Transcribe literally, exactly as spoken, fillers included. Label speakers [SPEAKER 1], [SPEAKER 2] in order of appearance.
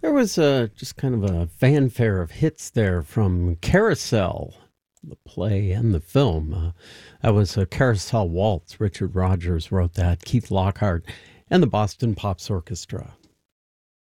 [SPEAKER 1] There was a just kind of a fanfare of hits there from Carousel, the play and the film. Uh, that was a Carousel Waltz. Richard Rodgers wrote that, Keith Lockhart, and the Boston Pops Orchestra.